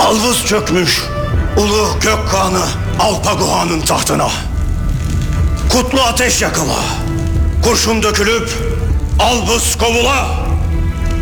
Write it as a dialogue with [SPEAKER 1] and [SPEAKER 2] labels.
[SPEAKER 1] Albus çökmüş ulu Gökkan'ı Alpaguhan'ın tahtına. Kutlu ateş yakıla, kurşun dökülüp Albus kovula.